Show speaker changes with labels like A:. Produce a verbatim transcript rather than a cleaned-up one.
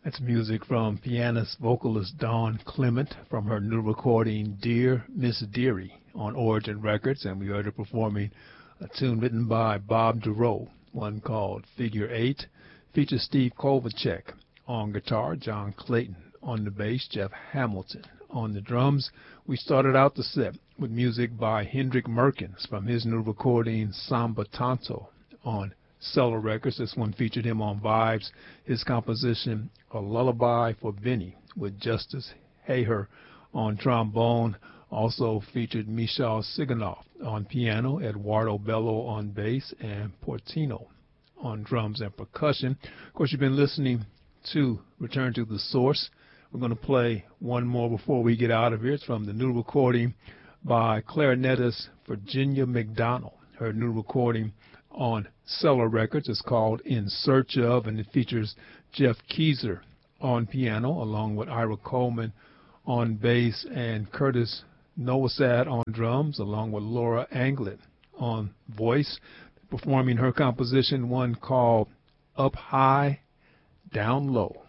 A: That's music from pianist vocalist Dawn Clement from her new recording Dear Miss Dearie on Origin Records, and we heard her performing a tune written by Bob Duro, one called Figure Eight. Features Steve Kovacek on guitar, John Clayton on the bass, Jeff Hamilton on the drums. We started out the set with music by Hendrik Merkins from his new recording Samba Tanto on Cellar Records. This one featured him on vibes. His composition, A Lullaby for Vinny, with Justice Haher on trombone. Also featured Michal Siganov on piano, Eduardo Bello on bass, and Portino on drums and percussion. Of course, you've been listening to Return to the Source. We're going to play one more before we get out of here. It's from the new recording by clarinetist Virginia McDonald. Her new recording on Cellar Records is called In Search Of, and it features Jeff Keezer on piano, along with Ira Coleman on bass and Curtis Nowosad on drums, along with Laura Anglin on voice, performing her composition, one called Up High, Down Low.